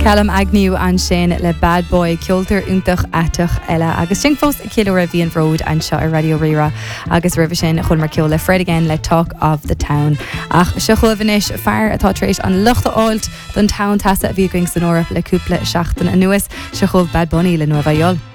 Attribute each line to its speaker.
Speaker 1: Callum Agnew an sin le Bad Boy Ceoltar úntach atach eile agus sin fós Kilo Rivian Road an seo ar Radio Rira agus rih sin chun mar ceol le Fred again le Talk of the Town. Ach se chuhanis fear atá trééis an luchta áilt don town tasa a bhí going san órap le cúpla seachtain a nuas se chumh Bad Bunny le Nueva York.